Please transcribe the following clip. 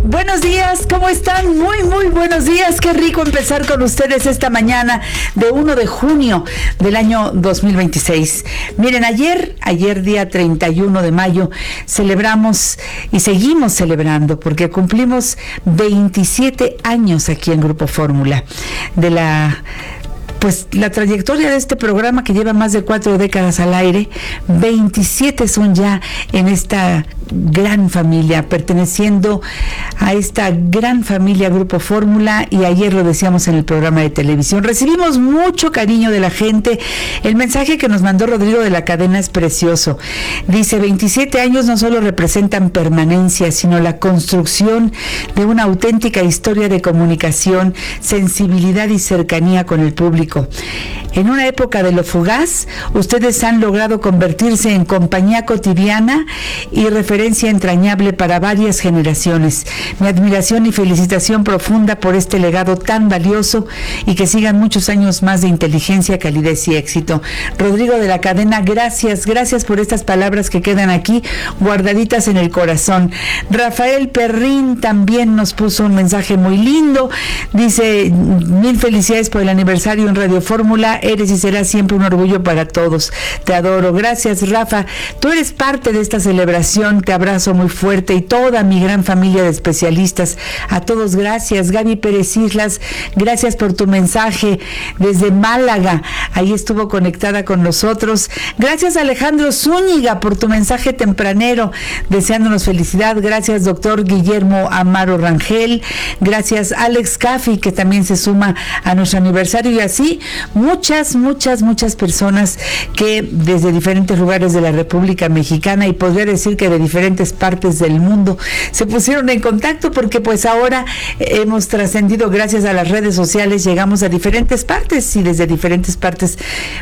Buenos días, ¿cómo están? Muy buenos días. Qué rico empezar con ustedes esta mañana de 1 de junio del año 2026. Miren, ayer día 31 de mayo, celebramos y seguimos celebrando porque cumplimos 27 años aquí en Grupo Fórmula de la trayectoria de este programa que lleva más de 4 décadas al aire. 27 son ya en esta gran familia, perteneciendo a esta gran familia Grupo Fórmula, y ayer lo decíamos en el programa de televisión. Recibimos mucho cariño de la gente. El mensaje que nos mandó Rodrigo de la Cadena es precioso. Dice: 27 años no solo representan permanencia, sino la construcción de una auténtica historia de comunicación, sensibilidad y cercanía con el público. En una época de lo fugaz, ustedes han logrado convertirse en compañía cotidiana y referencia entrañable para varias generaciones. Mi admiración y felicitación profunda por este legado tan valioso, y que sigan muchos años más de inteligencia, calidez y éxito. Rodrigo de la Cadena, gracias por estas palabras que quedan aquí guardaditas en el corazón. Rafael Perrín también nos puso un mensaje muy lindo. Dice: mil felicidades por el aniversario en Radio Fórmula. Eres y serás siempre un orgullo para todos. Te adoro. Gracias, Rafa. Tú eres parte de esta celebración. Te abrazo muy fuerte, y toda mi gran familia de especialistas. A todos, gracias. Gaby Pérez Islas, gracias por tu mensaje desde Málaga. Ahí estuvo conectada con nosotros. Gracias, Alejandro Zúñiga, por tu mensaje tempranero, deseándonos felicidad. Gracias, doctor Guillermo Amaro Rangel. Gracias, Alex Caffi, que también se suma a nuestro aniversario. Y así muchas personas que desde diferentes lugares de la República Mexicana, y podría decir que de diferentes partes del mundo, se pusieron en contacto, porque pues ahora hemos trascendido gracias a las redes sociales, llegamos a diferentes partes, y desde diferentes partes